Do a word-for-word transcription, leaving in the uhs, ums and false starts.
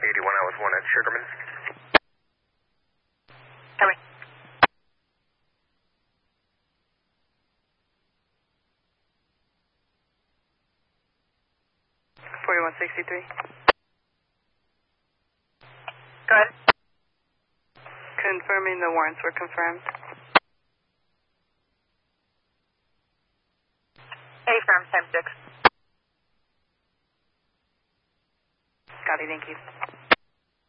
eighty-one, I was one at Sugarman. Coming. forty-one sixty-three. Go ahead. Confirming the warrants were confirmed. Affirm, time six. Copy, thank you.